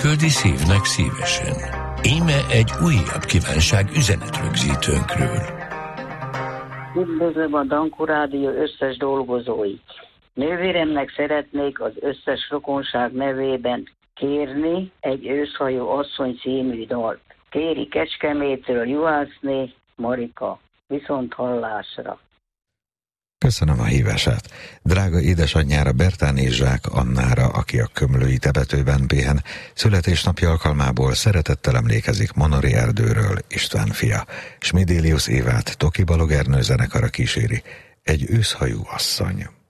küldi szívnek szívesen. Íme egy újabb kívánság üzenetrögzítőnkről. Üdvözlöm a Dankó Rádió összes dolgozóit. Nővéremnek szeretnék az összes rokonság nevében kérni egy Őszhajó asszony című dalt. Kéri Kecskemétről Juhászné Marika. Viszont hallásra. Köszönöm a hívását. Drága édesanyjára, Bertáné Zsák Annára, aki a Kömlői temetőben pihen, születésnapja alkalmából szeretettel emlékezik Monori Erdőről István fia. Smidélius Évát Toki Balog Ernő zenekara kíséri, egy őszhajú asszony.